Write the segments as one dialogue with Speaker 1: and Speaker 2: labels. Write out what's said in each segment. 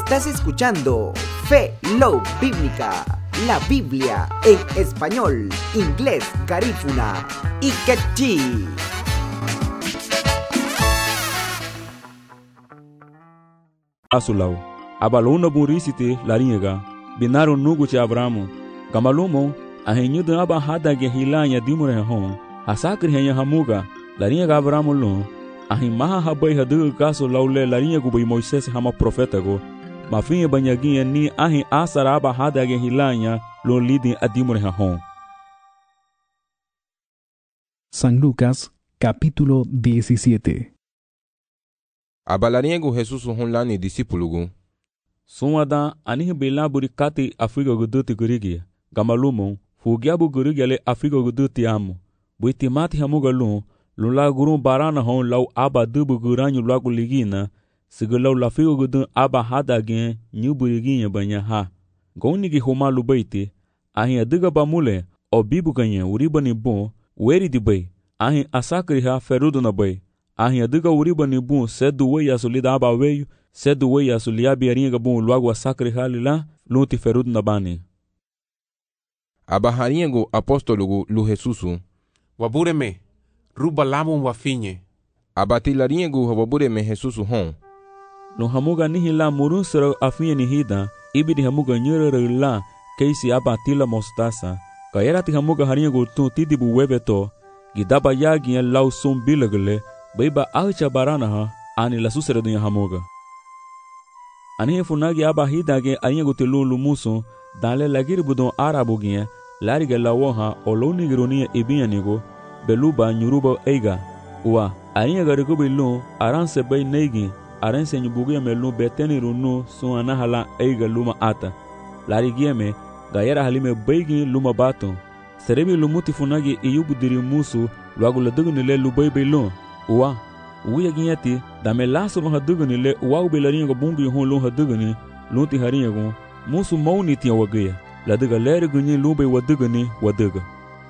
Speaker 1: Estás escuchando Fe Love Bíblica, la Biblia en español, inglés, garífuna y quechí.
Speaker 2: Asulau, abaluna burisiti laringa, binaru nuguchi Abramu, gamalumo, ahenyudu aba hada gehilanya dimure hon, hasakri henya hamuga, laringa Abramu lu, ahimaha habai hadu kaso laule laringa gubai Moisés hama profeta go, mafinha banyaginha ni ahi asara aba hada gehilanya lo lidin adimure hon.
Speaker 3: San Lucas, capítulo 17.
Speaker 4: Abalariego Jesus honlani discípulo.
Speaker 2: Sumada anihi bela burikati Afrika guduti gurigi, gamalumo, fugiabu gurigale Afrika guduti amu. Buitimati hamugalu, lula gurun barana hon lau aba dubu guranyu lagu ligina, sigalau lafigo gudun aba hadagen nyuburiginha banya ha. Gaunigi homalu baiti, ahi adiga bamule, o bibu ganha uribani bon, weri di bay, ahi asakriha ferudo na bay. Ahi adiga uriba ni bun sedu we yasulida aba weyu, sedu we yasulia biaringa bun luagu asakri halila, lunti ferud na bani.
Speaker 4: Abaharingo apóstolo lu Jesusu.
Speaker 5: Wabureme, ruba lamun wafinye.
Speaker 4: Abatilaringo wabureme Jesusu hon.
Speaker 2: Lo hamuga nihi la murun sero afinye nihida, ibidi hamuga nyurere la, keisi abatila mostasa. Kayerati hamuga haringo tun tidibu webeto, gidaba yagi ya lau sum bilagale, Baiba ahicha baranaha ani la susere dunya hamoga. Ani funagi aba hidage anya gutilu lumuso dale lagir budon arabu gie lariga lawoha oloni gironia ibianigo beluba nyuruba eiga wa anya gariko bilu aranse bay neigi aranse nyubugia melu beteni runu suana hala eiga luma ata larigieme gayera halime baygi luma bato serebi lumuti funagi iyubudiri musu luagu ladugunile lubai bilu Uwa, uya ginyati, dame laso no hadugani le uwa ubelaringa bungi hon lo hadugani, lunti haringa musu mauni tia wagaya, ladiga lere gunyi lube wadugani waduga.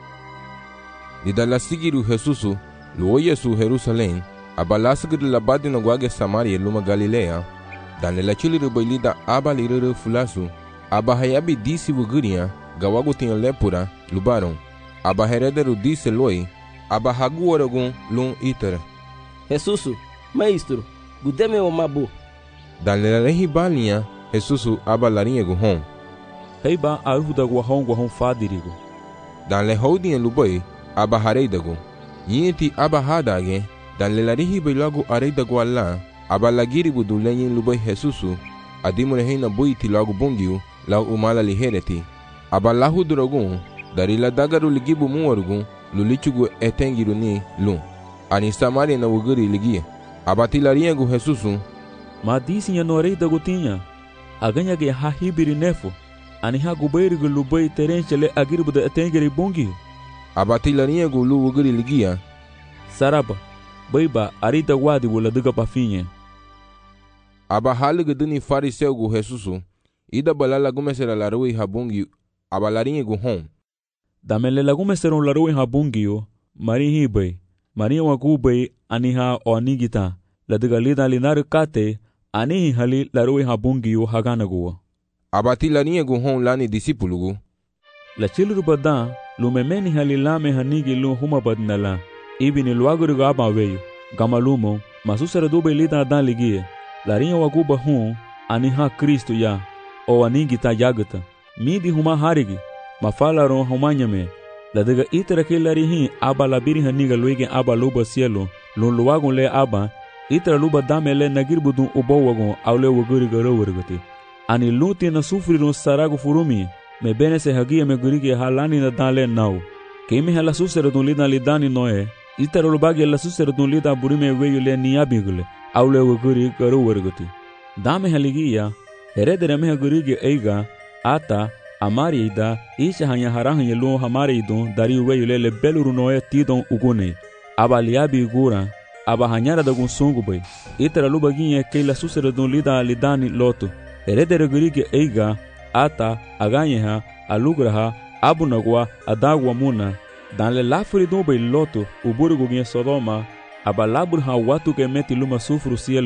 Speaker 4: Didala sigiru Jesusu, luo Yesu Jerusalém, abalasagir labadi no guage Samaria luma Galilea, dane la chiliru bailida abaliriru fulasu, abahayabi disi wuguria, gawagu tinha lepura, lubaron, abaherederu disse loi, abahagu oragun lum itara.
Speaker 6: Jesusu, maestro, gudeme o mabu.
Speaker 4: Dale la balinha, Jesusu abalarinha guhon.
Speaker 2: Heiba aruda guahon fadirigo.
Speaker 4: Dale holdinha lubai, abahareidago. Yinti abahadage, dale la bailago areidago ala, abalagiri budulenyin lubai Jesusu, adimurehina buiti lago bungiu, lau umala lihereti. Abalahu drogun, darila dagaru ligibu muorgun, lulichugu etengiru ni lum. Ani Samaria na wuguri ligia. Abatilaringo Jesusu.
Speaker 2: Ma disi ya norei da gotinha. Aganya ge ha hibiri nefo. Ani ha gubairigo lubai terenchele agiribu da etengeri bungi.
Speaker 4: Abatilaringo lu wuguri ligia.
Speaker 2: Saraba. Baiba arita wadi wala duga pafinye.
Speaker 4: Abahaliga duni fariseu Jesusu. Ida balala gumesera la rui habungi. Abalaringo hon.
Speaker 2: Damele la gumeseron la rui habungi yo. Mari hibai. Maria wakubai aniha o anigita, la digalida linaru kate, anihi hali la rui habungi yo haganaguwa.
Speaker 4: Abatilaringo hon lani discípulo.
Speaker 2: La chiluru badan, lumemeni hali lame hanigi lu huma badnala, ibini luaguru gaba weyo, gamalumo, masusara dube lida adan ligie, la rinha wakuba hun, aniha Kristo ya, o anigita yagata, midi huma harigi, mafalaron humanyame, la diga itera ke larihin aba labiri haniga luige aba luba cielo lun luwagun le aba itera luba damele nagir budun ubo wagun awle waguri garo wargati ani luti na sufrirun saragu furumi me bene se hagia me gurige halani na dale nau kemi hala susera dun lida lidani noe itera lubagi la susera dun lida burime weyu le niabigule awle waguri garo wargati dame haligia heredere me gurige eiga ata Amari ida isha hanya harahan yelu hamari idon dari uwe yulele beluru noe tidon ugune aba liabi gura aba hanyara da gunsungu bay itera lubaginye ke la susere don lida lidani loto heredere gurige eiga ata aganyeha alugraha abunagwa adagwa muna dan le lafuri don bay loto uburu guginye Sodoma aba labur ha watu ke meti luma sufru cielo